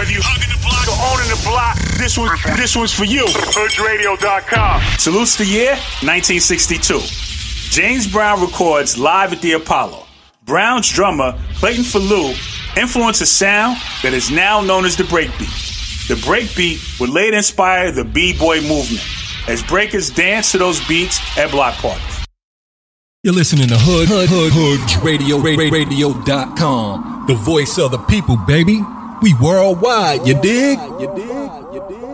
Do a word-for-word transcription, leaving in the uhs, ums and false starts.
If you hugging the block or owning the block, this one, this one's for you. Hood Radio dot com. Salutes the year, nineteen sixty-two. James Brown records live at the Apollo. Brown's drummer, Clayton Falou, influenced a sound that is now known as the breakbeat. The breakbeat would later inspire the B-boy movement, as breakers dance to those beats at block parties. You're listening to Hood, Hood, Hood, Hood Radio, Radio dot com. The voice of the people, baby. We worldwide, you dig? You dig? You dig?